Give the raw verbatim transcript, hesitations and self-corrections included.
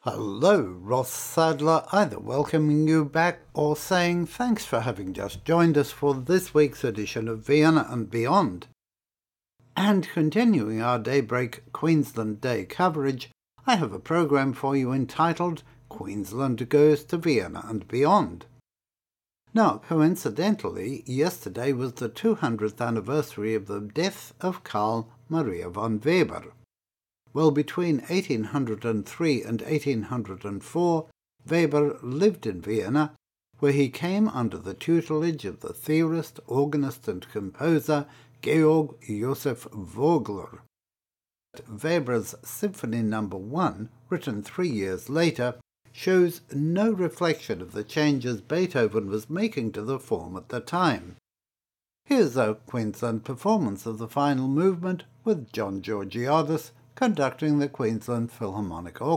Hello, Ross Sadler, either welcoming you back or saying thanks for having just joined us for this week's edition of Vienna and Beyond. And continuing our Daybreak Queensland Day coverage, I have a programme for you entitled Queensland Goes to Vienna and Beyond. Now, coincidentally, yesterday was the two hundredth anniversary of the death of Carl Maria von Weber. Well, between eighteen oh three and eighteen oh four, Weber lived in Vienna, where he came under the tutelage of the theorist, organist and composer Georg Joseph Vogler. Weber's Symphony Number One, written three years later, shows no reflection of the changes Beethoven was making to the form at the time. Here's a Queensland performance of the final movement with John Georgiadis conducting the Queensland Philharmonic Orchestra.